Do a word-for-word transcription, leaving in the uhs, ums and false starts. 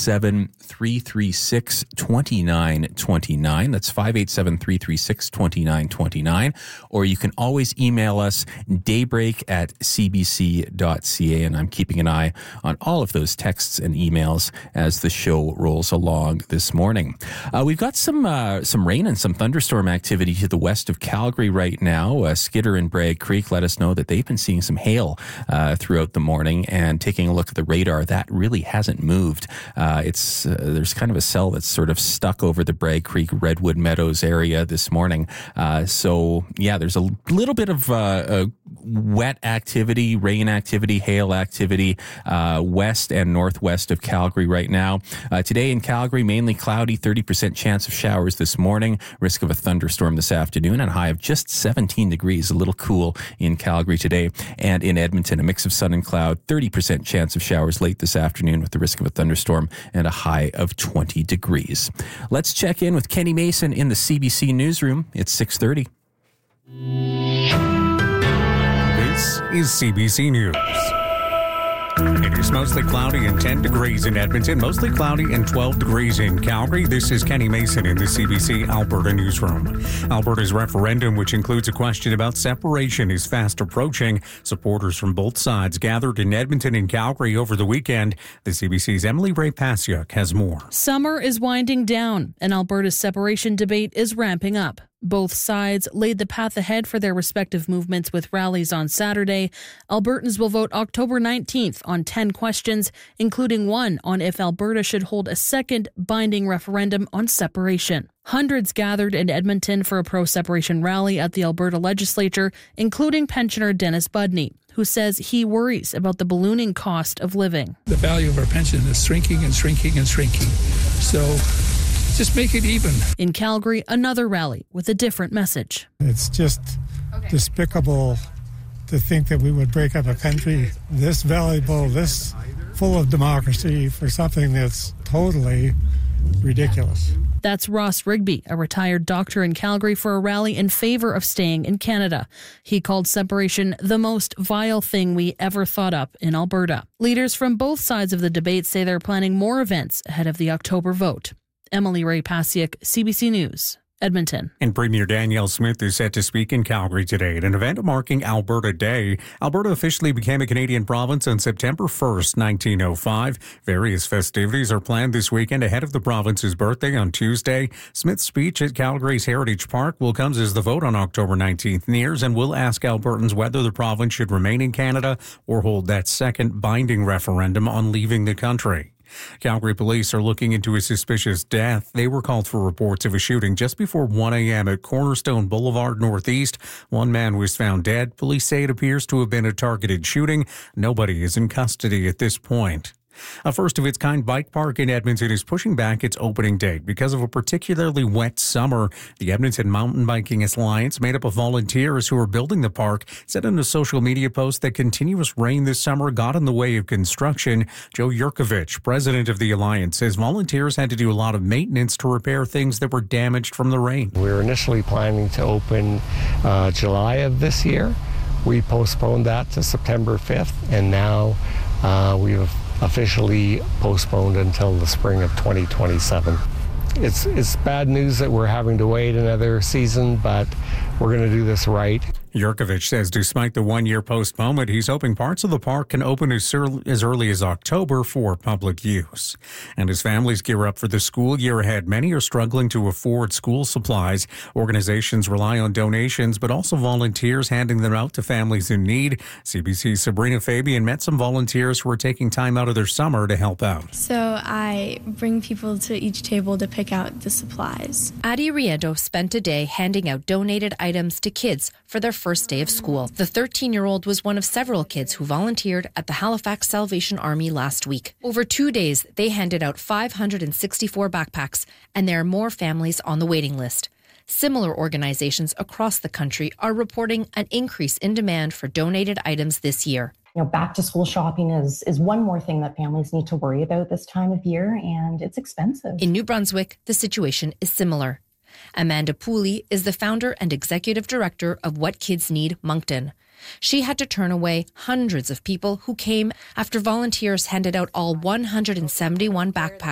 seven, three three six, two nine two nine. That's five eight seven, three three six, two nine two nine. Or you can always email us, daybreak at c b c dot c a. And I'm keeping an eye on all of those texts and emails as the show rolls along this morning. Uh, we've got some uh, some rain and some thunderstorm activity to the west of Calgary right now. Uh, Skidder and Bragg Creek let us know that they've been seeing some hail uh, throughout the morning, and taking a look at the radar, that really hasn't moved. Uh, it's uh, there's kind of a cell that's sort of stuck over the Bragg Creek Redwood Meadows area this morning. Uh, so yeah, there's a little bit of uh, uh, wet activity, rain activity, hail activity uh, west and northwest of Calgary right now. Uh, today in Calgary, mainly cloudy, thirty percent chance of showers this morning, risk of a thunderstorm this afternoon, and a high of just seventeen degrees, a little cool in Calgary today. And in Edmonton, a mix of sun and cloud, thirty percent chance of showers late this afternoon with the risk of a thunderstorm and a high of twenty degrees. Let's check in with Kenny Mason in the C B C newsroom. It's six thirty. This is C B C News. It is mostly cloudy and ten degrees in Edmonton, mostly cloudy and twelve degrees in Calgary. This is Kenny Mason in the C B C Alberta newsroom. Alberta's referendum, which includes a question about separation, is fast approaching. Supporters from both sides gathered in Edmonton and Calgary over the weekend. The C B C's Emily Ray Pasiuk has more. Summer is winding down, and Alberta's separation debate is ramping up. Both sides laid the path ahead for their respective movements with rallies on Saturday. Albertans will vote October nineteenth on ten questions, including one on if Alberta should hold a second binding referendum on separation. Hundreds gathered in Edmonton for a pro-separation rally at the Alberta Legislature, including pensioner Dennis Budney, who says he worries about the ballooning cost of living. The value of our pension is shrinking and shrinking and shrinking. So just make it even. In Calgary, another rally with a different message. It's just okay. Despicable to think that we would break up a country this valuable, this full of democracy for something that's totally ridiculous. That's Ross Rigby, a retired doctor in Calgary, for a rally in favor of staying in Canada. He called separation the most vile thing we ever thought up in Alberta. Leaders from both sides of the debate say they're planning more events ahead of the October vote. Emily Ray Pasiuk, C B C News, Edmonton. And Premier Danielle Smith is set to speak in Calgary today at an event marking Alberta Day. Alberta officially became a Canadian province on September first, nineteen oh five. Various festivities are planned this weekend ahead of the province's birthday on Tuesday. Smith's speech at Calgary's Heritage Park will come as the vote on October nineteenth nears, and will ask Albertans whether the province should remain in Canada or hold that second binding referendum on leaving the country. Calgary police are looking into a suspicious death. They were called for reports of a shooting just before one a.m. at Cornerstone Boulevard Northeast. One man was found dead. Police say it appears to have been a targeted shooting. Nobody is in custody at this point. A first-of-its-kind bike park in Edmonton is pushing back its opening date because of a particularly wet summer. The Edmonton Mountain Biking Alliance, made up of volunteers who are building the park, said in a social media post that continuous rain this summer got in the way of construction. Joe Yurkovich, president of the alliance, says volunteers had to do a lot of maintenance to repair things that were damaged from the rain. We were initially planning to open uh, July of this year. We postponed that to September fifth, and now uh, we've officially postponed until the spring of twenty twenty-seven. It's it's bad news that we're having to wait another season, but we're going to do this right. Yurkovich says despite the one-year postponement, he's hoping parts of the park can open as early, as early as October for public use. And as families gear up for the school year ahead, many are struggling to afford school supplies. Organizations rely on donations, but also volunteers handing them out to families in need. C B C's Sabrina Fabian met some volunteers who are taking time out of their summer to help out. So I bring people to each table to pick out the supplies. Adi Riedo spent a day handing out donated items to kids for their first day of school. The thirteen-year-old was one of several kids who volunteered at the Halifax Salvation Army last week. Over two days, they handed out five hundred sixty-four backpacks, and there are more families on the waiting list. Similar organizations across the country are reporting an increase in demand for donated items this year. You know, back to school shopping is, is one more thing that families need to worry about this time of year, and it's expensive. In New Brunswick, the situation is similar. Amanda Pooley is the founder and executive director of What Kids Need Moncton. She had to turn away hundreds of people who came after volunteers handed out all one hundred seventy-one backpacks